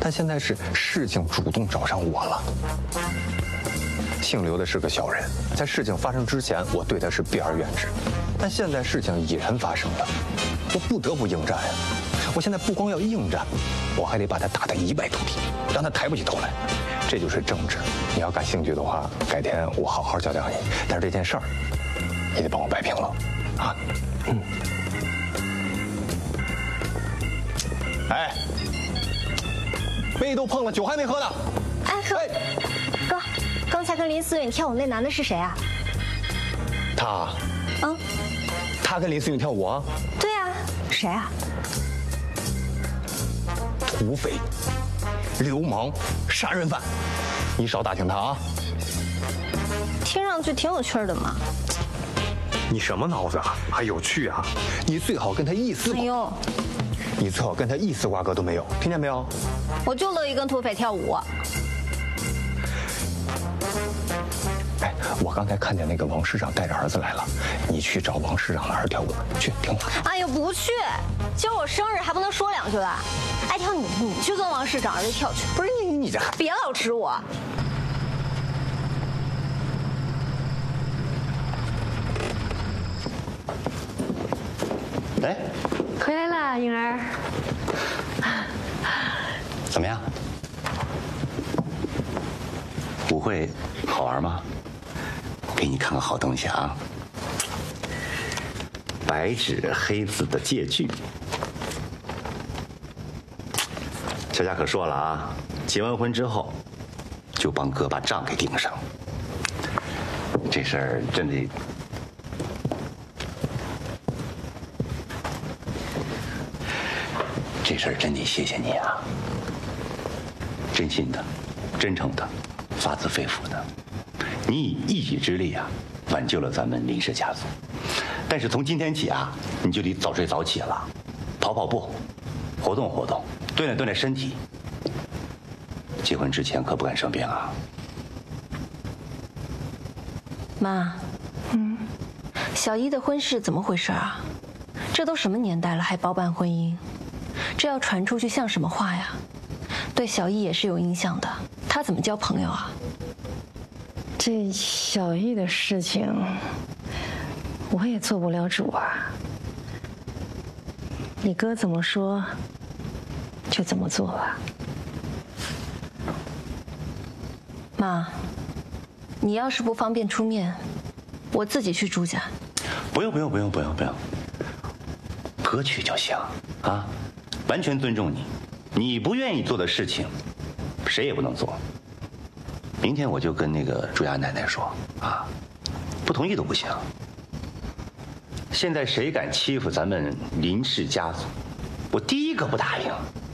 但现在是事情主动找上我了。姓刘的是个小人，在事情发生之前，我对他是避而远之。但现在事情已然发生了，我不得不应战呀。我现在不光要应战，我还得把他打得一败涂地，让他抬不起头来。这就是政治。你要感兴趣的话，改天我好好教教你。但是这件事儿，你得帮我摆平了，啊？嗯。哎，杯都碰了，酒还没喝呢。 哎，哥，刚才跟林思允跳舞那男的是谁啊？ 他。 嗯。 他跟林思允跳舞啊？ 对啊，谁啊？ 土匪、流氓、杀人犯，你少打听他啊！ 听上去挺有趣的嘛。 你什么脑子啊？还有趣啊？你最好跟他一丝……哎呦！你最好跟他一丝瓜葛都没有，听见没有？ 我就乐意跟土匪跳舞。 哎，我刚才看见那个王市长带着儿子来了，你去找王市长的儿子跳舞去，挺好。 哎呦，不去！今儿我生日还不能说两句吧？爱跳你去跟王市长儿子跳去。 不是你这还别老指我。 哎， 回来了，颖儿。 怎么样？舞会好玩吗？给你看个好东西啊！白纸黑字的借据。小佳可说了啊，结完婚之后，就帮哥把账给顶上。这事儿真得。这事儿真得谢谢你啊！真心的、真诚的、发自肺腑的，你以一己之力啊，挽救了咱们林氏家族。但是从今天起啊，你就得早睡早起了，跑跑步，活动活动，锻炼锻炼身体。结婚之前可不敢生病啊！ 妈，小一的婚事怎么回事啊？这都什么年代了，还包办婚姻？这要传出去像什么话呀？对小易也是有影响的，他怎么交朋友啊？ 这小易的事情，我也做不了主啊。你哥怎么说，就怎么做吧。 妈，你要是不方便出面，我自己去朱家。 不用，哥去就行啊。完全尊重你，你不愿意做的事情，谁也不能做。明天我就跟那个朱家奶奶说啊，不同意都不行。现在谁敢欺负咱们林氏家族，我第一个不答应。